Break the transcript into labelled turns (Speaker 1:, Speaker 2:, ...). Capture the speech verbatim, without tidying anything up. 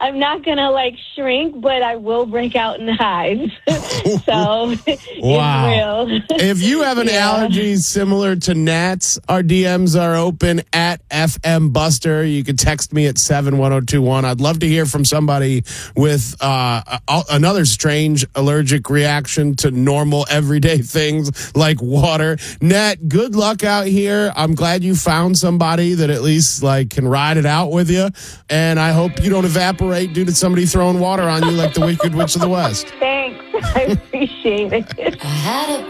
Speaker 1: I'm not going to like shrink, but I will break out in hives. So
Speaker 2: wow.
Speaker 1: it's real.
Speaker 2: If you have an
Speaker 1: Yeah.
Speaker 2: allergy similar to gnats, our D Ms are open at F M Buster. You can text me at seven one zero two one. I'd love to hear from somebody with uh, a- another strange allergic reaction to normal everyday things like water. Nat, good luck out here. I'm glad you found somebody that at least like can ride it out with you. And I hope you don't evaporate due to somebody throwing water on you like the Wicked Witch of the West.
Speaker 1: Thanks. I appreciate it.
Speaker 3: I had a